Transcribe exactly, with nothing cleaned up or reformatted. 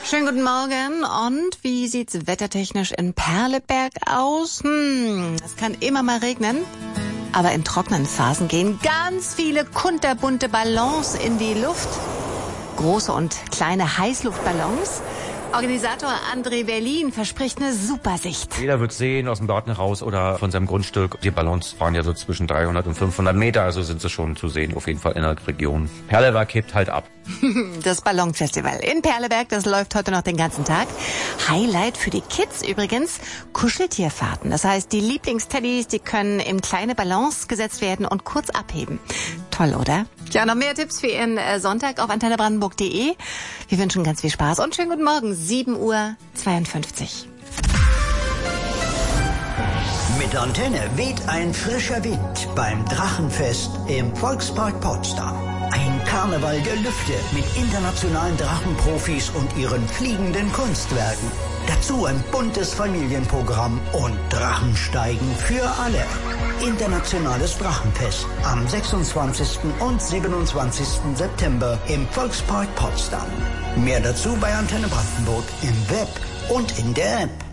Schönen guten Morgen. Und wie sieht's wettertechnisch in Perleberg aus? Hm, es kann immer mal regnen. Aber in trockenen Phasen gehen ganz viele kunterbunte Ballons in die Luft. Große und kleine Heißluftballons. Organisator André Berlin verspricht eine super Sicht. Jeder wird sehen, aus dem Garten raus oder von seinem Grundstück. Die Ballons fahren ja so zwischen dreihundert und fünfhundert Meter, also sind sie schon zu sehen, auf jeden Fall in der Region. Perleberg hebt halt ab. Das Ballonfestival in Perleberg, das läuft heute noch den ganzen Tag. Highlight für die Kids übrigens, Kuscheltierfahrten. Das heißt, die Lieblingsteddys, die können in kleine Ballons gesetzt werden und kurz abheben. Toll, oder? Ja, noch mehr Tipps für Ihren äh, Sonntag auf antenne brandenburg punkt de. Wir wünschen ganz viel Spaß und schönen guten Morgen, sieben Uhr zweiundfünfzig. Mit Antenne weht ein frischer Wind beim Drachenfest im Volkspark Potsdam. Ein Karneval der Lüfte mit internationalen Drachenprofis und ihren fliegenden Kunstwerken. Dazu ein buntes Familienprogramm und Drachensteigen für alle. Internationales Drachenfest am sechsundzwanzigsten und siebenundzwanzigsten September im Volkspark Potsdam. Mehr dazu bei Antenne Brandenburg im Web und in der App.